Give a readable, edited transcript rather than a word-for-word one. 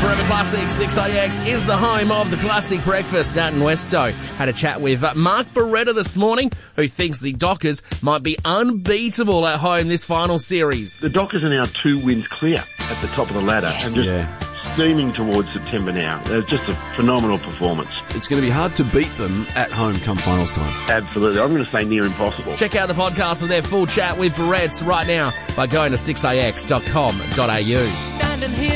Forever Classic 6AX is the home of the Classic Breakfast. Nat and Westo had a chat with Mark Beretta this morning, who thinks the Dockers might be unbeatable at home this final series. The Dockers are now 2 wins clear at the top of the ladder and just steaming towards September now. It's just a phenomenal performance. It's going to be hard to beat them at home come finals time. Absolutely. I'm going to say near impossible. Check out the podcast of their full chat with Barretts right now by going to 6ax.com.au.